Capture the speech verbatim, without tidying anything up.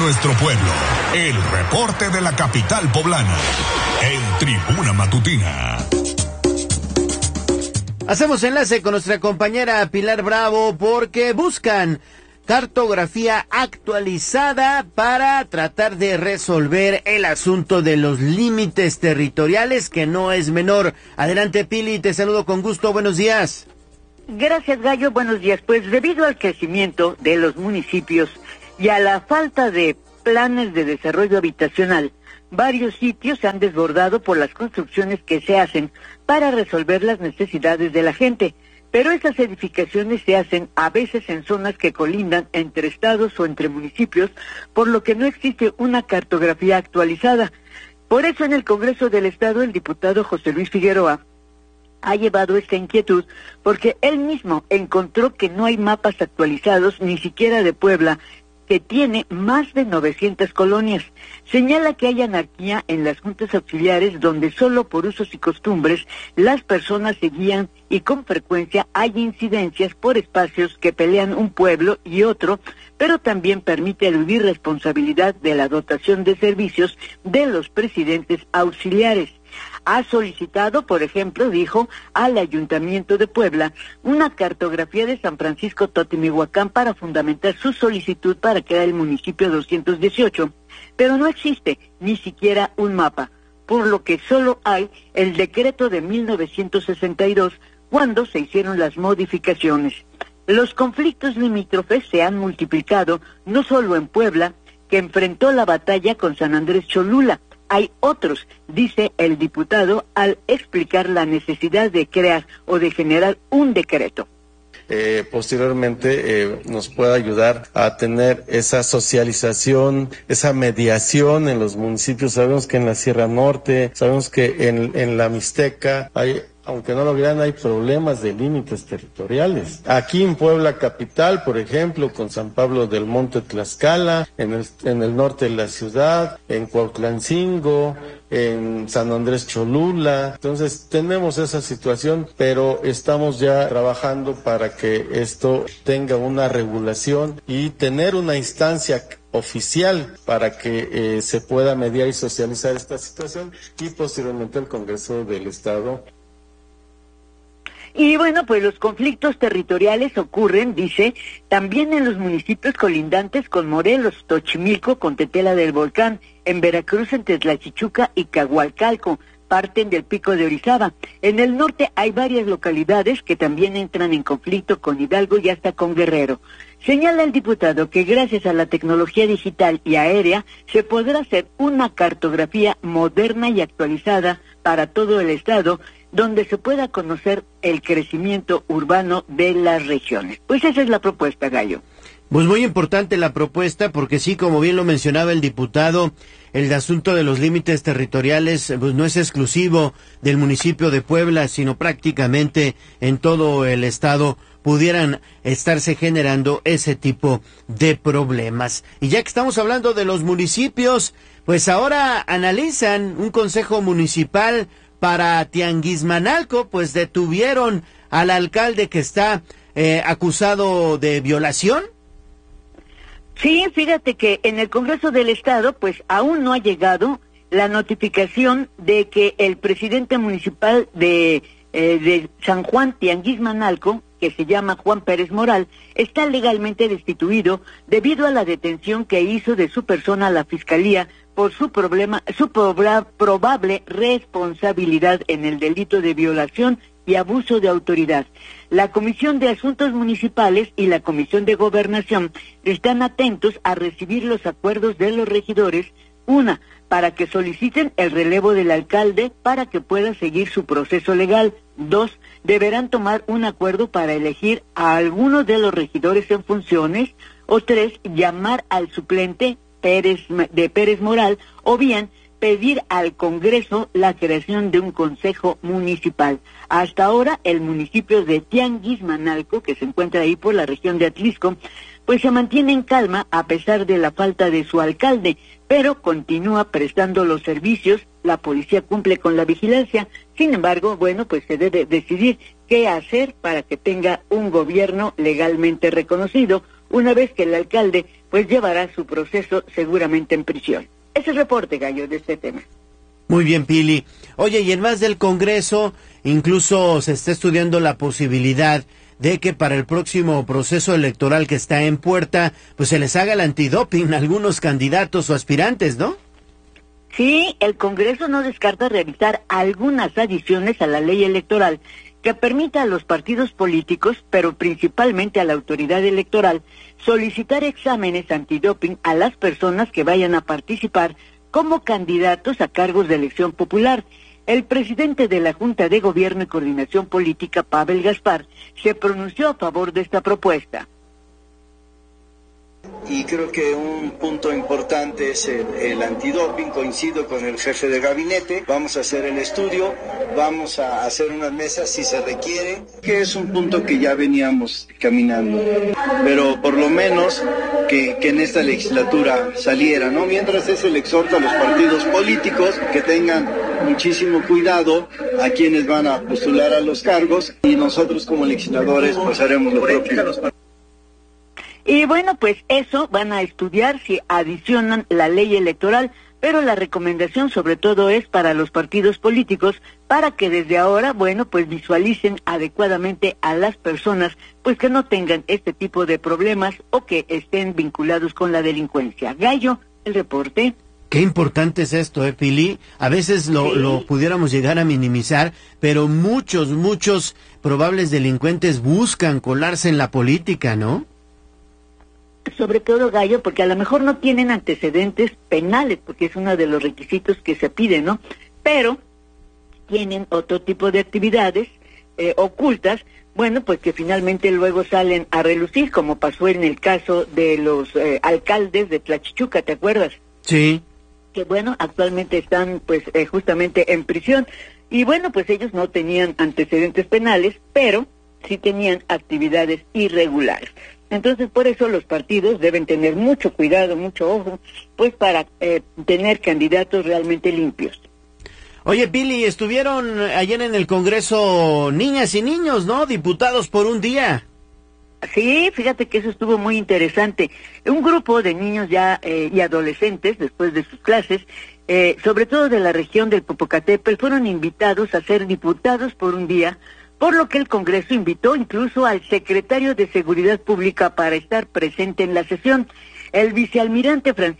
nuestro pueblo. El reporte de la capital poblana. En Tribuna Matutina. Hacemos enlace con nuestra compañera Pilar Bravo porque buscan cartografía actualizada para tratar de resolver el asunto de los límites territoriales, que no es menor. Adelante, Pili, te saludo con gusto, buenos días. Gracias, Gallo, buenos días. Pues debido al crecimiento de los municipios y a la falta de planes de desarrollo habitacional, varios sitios se han desbordado por las construcciones que se hacen para resolver las necesidades de la gente. Pero esas edificaciones se hacen a veces en zonas que colindan entre estados o entre municipios, por lo que no existe una cartografía actualizada. Por eso en el Congreso del Estado el diputado José Luis Figueroa ha llevado esta inquietud, porque él mismo encontró que no hay mapas actualizados ni siquiera de Puebla, que tiene más de novecientas colonias. Señala que hay anarquía en las juntas auxiliares donde solo por usos y costumbres las personas se guían y con frecuencia hay incidencias por espacios que pelean un pueblo y otro, pero también permite eludir responsabilidad de la dotación de servicios de los presidentes auxiliares. Ha solicitado, por ejemplo, dijo, al Ayuntamiento de Puebla una cartografía de San Francisco Totimihuacán para fundamentar su solicitud para crear el municipio doscientos dieciocho, pero no existe ni siquiera un mapa, por lo que solo hay el decreto de mil novecientos sesenta y dos, cuando se hicieron las modificaciones. Los conflictos limítrofes se han multiplicado, no solo en Puebla, que enfrentó la batalla con San Andrés Cholula. Hay otros, dice el diputado, al explicar la necesidad de crear o de generar un decreto. Eh, posteriormente eh, nos pueda ayudar a tener esa socialización, esa mediación en los municipios. Sabemos que en la Sierra Norte, sabemos que en, en la Mixteca hay, aunque no lo crean, hay problemas de límites territoriales. Aquí en Puebla capital, por ejemplo, con San Pablo del Monte Tlaxcala, en el, en el norte de la ciudad, en Cuautlancingo, en San Andrés Cholula. Entonces tenemos esa situación, pero estamos ya trabajando para que esto tenga una regulación y tener una instancia oficial para que eh, se pueda mediar y socializar esta situación, y posteriormente el Congreso del Estado. Y bueno, pues los conflictos territoriales ocurren, dice, también en los municipios colindantes con Morelos, Xochimilco, con Tetela del Volcán, en Veracruz, entre Tlachichuca y Cahualcalco, parten del Pico de Orizaba. En el norte hay varias localidades que también entran en conflicto con Hidalgo y hasta con Guerrero. Señala el diputado que gracias a la tecnología digital y aérea se podrá hacer una cartografía moderna y actualizada para todo el estado, donde se pueda conocer el crecimiento urbano de las regiones. Pues esa es la propuesta, Gallo. Pues muy importante la propuesta, porque sí, como bien lo mencionaba el diputado, el asunto de los límites territoriales pues no es exclusivo del municipio de Puebla, sino prácticamente en todo el estado pudieran estarse generando ese tipo de problemas. Y ya que estamos hablando de los municipios, pues ahora analizan un consejo municipal para Tianguismanalco, pues detuvieron al alcalde que está eh, acusado de violación. Sí, fíjate que en el Congreso del Estado, pues aún no ha llegado la notificación de que el presidente municipal de, eh, de San Juan Tianguismanalco, que se llama Juan Pérez Moral, está legalmente destituido debido a la detención que hizo de su persona la Fiscalía por su problema, su proba, probable responsabilidad en el delito de violación y abuso de autoridad. La Comisión de Asuntos Municipales y la Comisión de Gobernación están atentos a recibir los acuerdos de los regidores, una, para que soliciten el relevo del alcalde para que pueda seguir su proceso legal. Dos, deberán tomar un acuerdo para elegir a algunos de los regidores en funciones. O tres, llamar al suplente Pérez, de Pérez Moral, o bien pedir al Congreso la creación de un consejo municipal. Hasta ahora, el municipio de Tianguismanalco, que se encuentra ahí por la región de Atlisco, pues se mantiene en calma a pesar de la falta de su alcalde, pero continúa prestando los servicios, la policía cumple con la vigilancia. Sin embargo, bueno, pues se debe decidir qué hacer para que tenga un gobierno legalmente reconocido, una vez que el alcalde pues llevará su proceso seguramente en prisión. Ese es el reporte, Gallo, de este tema. Muy bien, Pili. Oye, y en más del Congreso, incluso se está estudiando la posibilidad de que para el próximo proceso electoral que está en puerta, pues se les haga el antidoping a algunos candidatos o aspirantes, ¿no? Sí, el Congreso no descarta realizar algunas adiciones a la ley electoral que permita a los partidos políticos, pero principalmente a la autoridad electoral, solicitar exámenes antidoping a las personas que vayan a participar como candidatos a cargos de elección popular. El presidente de la Junta de Gobierno y Coordinación Política, Pavel Gaspar, se pronunció a favor de esta propuesta. Y creo que un punto importante es el, el antidoping. Coincido con el jefe de gabinete, vamos a hacer el estudio, vamos a hacer unas mesas si se requiere, que es un punto que ya veníamos caminando, pero por lo menos que, que en esta legislatura saliera, ¿no? Mientras es el exhorto a los partidos políticos que tengan muchísimo cuidado a quienes van a postular a los cargos, y nosotros como legisladores pues haremos lo propio. Y bueno, pues eso van a estudiar si adicionan la ley electoral, pero la recomendación sobre todo es para los partidos políticos, para que desde ahora, bueno, pues visualicen adecuadamente a las personas, pues que no tengan este tipo de problemas o que estén vinculados con la delincuencia. Gallo, el reporte. Qué importante es esto, ¿eh, Pili? A veces lo, sí. lo pudiéramos llegar a minimizar, pero muchos, muchos probables delincuentes buscan colarse en la política, ¿no? Sobre todo, Gallo, porque a lo mejor no tienen antecedentes penales, porque es uno de los requisitos que se pide, ¿no? Pero tienen otro tipo de actividades eh, ocultas, bueno, pues que finalmente luego salen a relucir, como pasó en el caso de los eh, alcaldes de Tlachichuca, ¿te acuerdas? Sí. Que bueno, actualmente están pues eh, justamente en prisión, y bueno, pues ellos no tenían antecedentes penales, pero sí tenían actividades irregulares. Entonces, por eso los partidos deben tener mucho cuidado, mucho ojo, pues para eh, tener candidatos realmente limpios. Oye, Pili, estuvieron ayer en el Congreso niñas y niños, ¿no? Diputados por un día. Sí, fíjate que eso estuvo muy interesante. Un grupo de niños ya eh, y adolescentes, después de sus clases, eh, sobre todo de la región del Popocatépetl, fueron invitados a ser diputados por un día, por lo que el Congreso invitó incluso al secretario de Seguridad Pública para estar presente en la sesión. El vicealmirante Francisco